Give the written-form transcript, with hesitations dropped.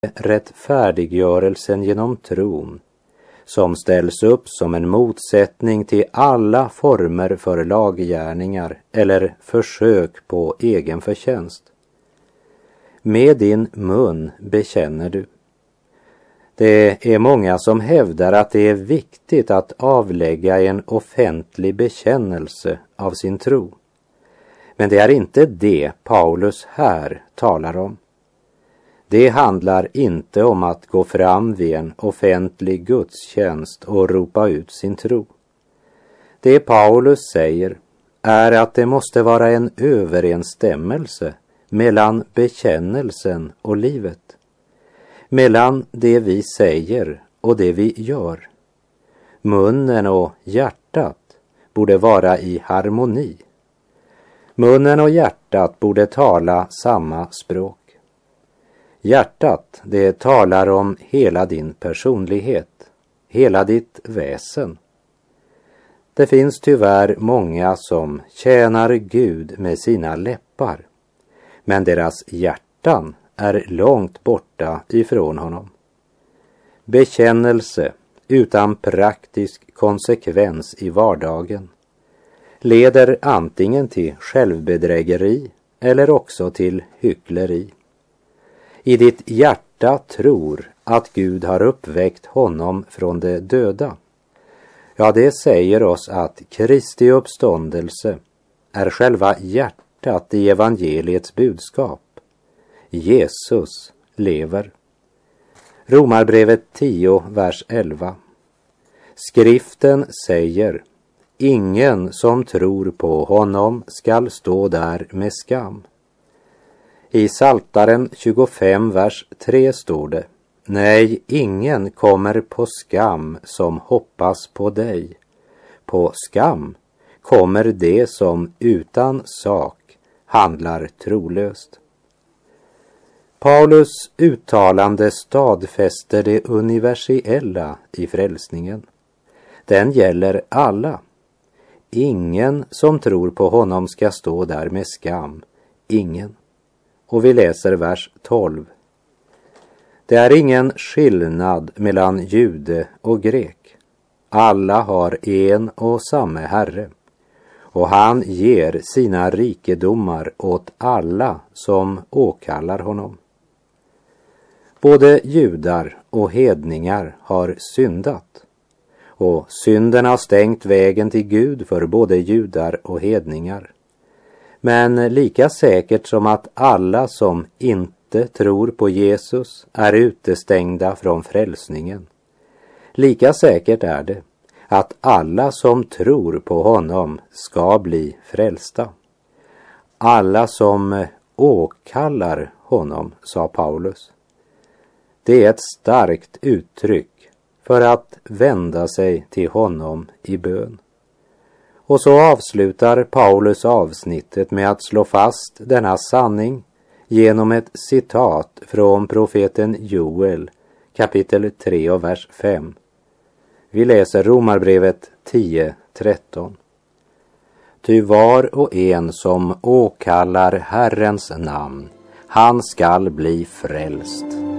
rättfärdiggörelsen genom tron, som ställs upp som en motsättning till alla former för laggärningar eller försök på egen förtjänst. Med din mun bekänner du. Det är många som hävdar att det är viktigt att avlägga en offentlig bekännelse av sin tro. Men det är inte det Paulus här talar om. Det handlar inte om att gå fram vid en offentlig gudstjänst och ropa ut sin tro. Det Paulus säger är att det måste vara en överensstämmelse mellan bekännelsen och livet. Mellan det vi säger och det vi gör. Munnen och hjärtat borde vara i harmoni. Munnen och hjärtat borde tala samma språk. Hjärtat, det talar om hela din personlighet, hela ditt väsen. Det finns tyvärr många som tjänar Gud med sina läppar, men deras hjärtan är långt borta ifrån honom. Bekännelse utan praktisk konsekvens i vardagen leder antingen till självbedrägeri eller också till hyckleri. I ditt hjärta tror att Gud har uppväckt honom från de döda. Ja, det säger oss att Kristi uppståndelse är själva hjärtat i evangeliets budskap. Jesus lever. Romarbrevet 10, vers 11. Skriften säger: ingen som tror på honom skall stå där med skam. I Psaltaren 25, vers 3 står det: nej, ingen kommer på skam som hoppas på dig. På skam kommer det som utan sak handlar trolöst. Paulus uttalande stadfäster det universella i frälsningen. Den gäller alla. Ingen som tror på honom ska stå där med skam. Ingen. Och vi läser vers 12. Det är ingen skillnad mellan jude och grek. Alla har en och samma Herre. Och han ger sina rikedomar åt alla som åkallar honom. Både judar och hedningar har syndat. Och synden har stängt vägen till Gud för både judar och hedningar. Men lika säkert som att alla som inte tror på Jesus är utestängda från frälsningen, lika säkert är det att alla som tror på honom ska bli frälsta. Alla som åkallar honom, sa Paulus. Det är ett starkt uttryck för att vända sig till honom i bön. Och så avslutar Paulus avsnittet med att slå fast denna sanning genom ett citat från profeten Joel, kapitel 3 och vers 5. Vi läser Romarbrevet 10:13. Ty var och en som åkallar Herrens namn, han skall bli frälst.